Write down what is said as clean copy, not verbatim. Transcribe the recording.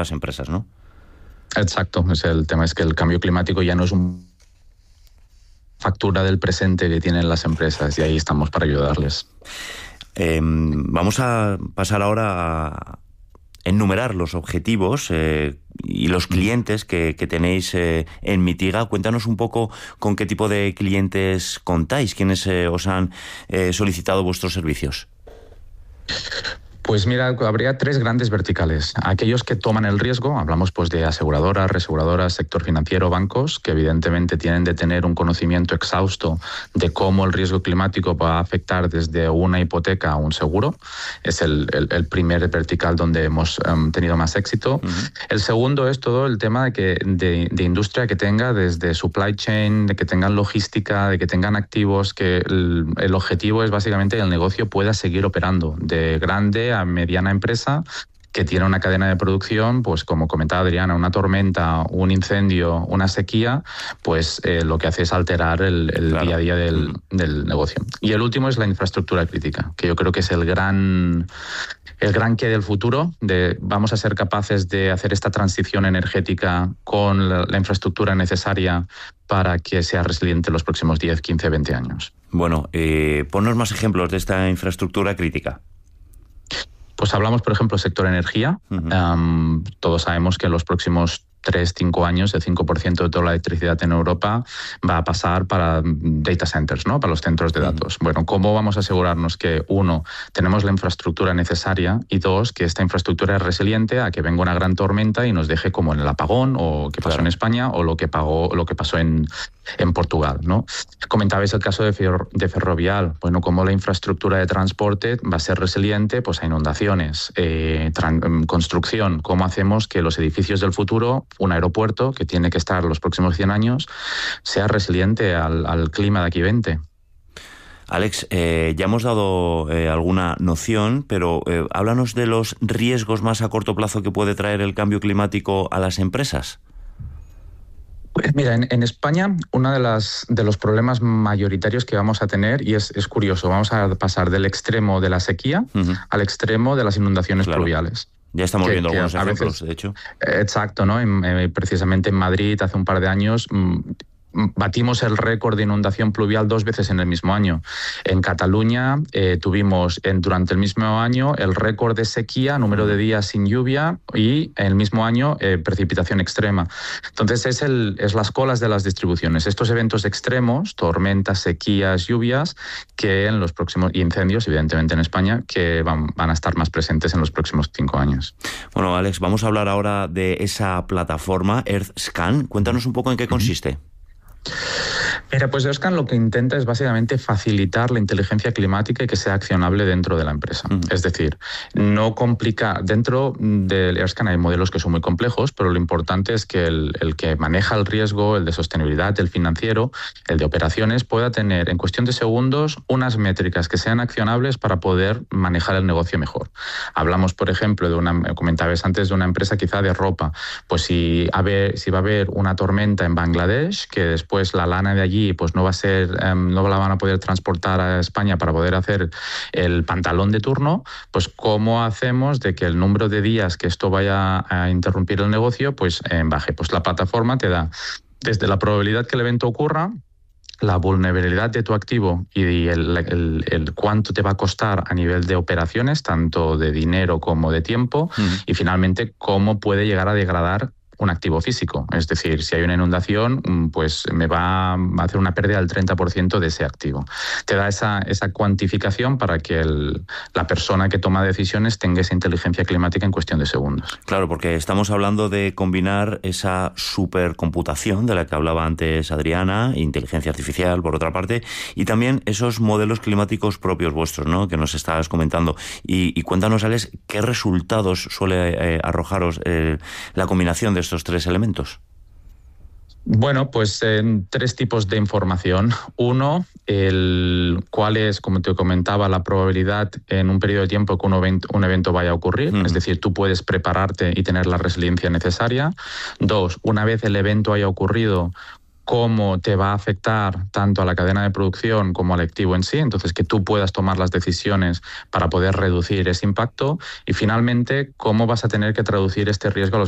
las empresas, ¿no? Exacto, el tema es que el cambio climático ya no es una factura del presente que tienen las empresas, y ahí estamos para ayudarles. Vamos a pasar ahora a enumerar los objetivos y los clientes que tenéis en Mitiga. Cuéntanos un poco con qué tipo de clientes contáis, quiénes os han solicitado vuestros servicios. Pues mira, habría 3 grandes verticales. Aquellos que toman el riesgo, hablamos pues de aseguradoras, reaseguradoras, sector financiero, bancos, que evidentemente tienen de tener un conocimiento exhausto de cómo el riesgo climático va a afectar desde una hipoteca a un seguro. Es el primer vertical donde hemos tenido más éxito. Uh-huh. El segundo es todo el tema de industria que tenga desde supply chain, de que tengan logística, de que tengan activos, que el objetivo es básicamente que el negocio pueda seguir operando de grande a mediana empresa que tiene una cadena de producción, pues como comentaba Adriana, una tormenta, un incendio, una sequía, pues lo que hace es alterar el claro. Día a día del negocio. Y el último es la infraestructura crítica, que yo creo que es el gran qué del futuro, vamos a ser capaces de hacer esta transición energética con la infraestructura necesaria para que sea resiliente los próximos 10, 15, 20 años. Bueno, ponnos más ejemplos de esta infraestructura crítica. Pues hablamos, por ejemplo, sector energía. Uh-huh. Todos sabemos que en los próximos 3-5 años el 5% de toda la electricidad en Europa va a pasar para data centers, ¿no? Para los centros de datos. Bueno, ¿cómo vamos a asegurarnos que, 1, tenemos la infraestructura necesaria y 2, que esta infraestructura es resiliente a que venga una gran tormenta y nos deje como en el apagón o que pasó en España o lo que pasó en Portugal, ¿no? Comentabais el caso de Ferrovial. Bueno, cómo la infraestructura de transporte va a ser resiliente pues a inundaciones, construcción. ¿Cómo hacemos que los edificios del futuro, un aeropuerto que tiene que estar los próximos 100 años, sea resiliente al clima de aquí 20? Alex, ya hemos dado alguna noción, pero háblanos de los riesgos más a corto plazo que puede traer el cambio climático a las empresas. Pues mira, en España uno de los problemas mayoritarios que vamos a tener, y es curioso, vamos a pasar del extremo de la sequía uh-huh. al extremo de las inundaciones pluviales. Ya estamos viendo algunos ejemplos, de hecho. Exacto, ¿no? Precisamente en Madrid hace un par de años batimos el récord de inundación pluvial 2 veces en el mismo año. En Cataluña tuvimos durante el mismo año el récord de sequía, número de días sin lluvia, y en el mismo año precipitación extrema. Entonces es las colas de las distribuciones. Estos eventos extremos, tormentas, sequías, lluvias, que en los próximos, y incendios, evidentemente en España, que van a estar más presentes en los próximos 5 años. Bueno, Alex, vamos a hablar ahora de esa plataforma EarthScan. Cuéntanos un poco en qué consiste. Mira, pues EarthScan lo que intenta es básicamente facilitar la inteligencia climática y que sea accionable dentro de la empresa. Uh-huh. Es decir, no complicar. Dentro del EarthScan hay modelos que son muy complejos, pero lo importante es que el que maneja el riesgo, el de sostenibilidad, el financiero, el de operaciones, pueda tener en cuestión de segundos unas métricas que sean accionables para poder manejar el negocio mejor. Hablamos, por ejemplo, comentabas antes, de una empresa quizá de ropa. Pues si va a haber una tormenta en Bangladesh, que después la lana de allí pues no la van a poder transportar a España para poder hacer el pantalón de turno, pues ¿cómo hacemos de que el número de días que esto vaya a interrumpir el negocio pues baje? Pues la plataforma te da desde la probabilidad que el evento ocurra, la vulnerabilidad de tu activo y el cuánto te va a costar a nivel de operaciones, tanto de dinero como de tiempo, y finalmente cómo puede llegar a degradar un activo físico. Es decir, si hay una inundación, pues me va a hacer una pérdida del 30% de ese activo. Te da esa cuantificación para que la persona que toma decisiones tenga esa inteligencia climática en cuestión de segundos. Claro, porque estamos hablando de combinar esa supercomputación de la que hablaba antes Adriana, inteligencia artificial, por otra parte, y también esos modelos climáticos propios vuestros, ¿no?, que nos estabas comentando. Y cuéntanos, Alex, ¿qué resultados suele arrojaros la combinación de estos 3 elementos? Bueno, pues 3 tipos de información. 1, cuál es, como te comentaba, la probabilidad en un periodo de tiempo que un evento vaya a ocurrir. Es decir, tú puedes prepararte y tener la resiliencia necesaria. 2, una vez el evento haya ocurrido, cómo te va a afectar tanto a la cadena de producción como al activo en sí, entonces que tú puedas tomar las decisiones para poder reducir ese impacto, y finalmente cómo vas a tener que traducir este riesgo a los